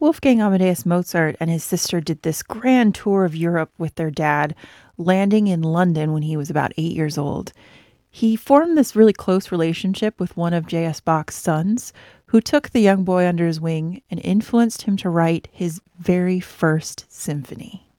Wolfgang Amadeus Mozart and his sister did this grand tour of Europe with their dad, landing in London when he was about 8 years old. He formed this really close relationship with one of J.S. Bach's sons, who took the young boy under his wing and influenced him to write his very first symphony.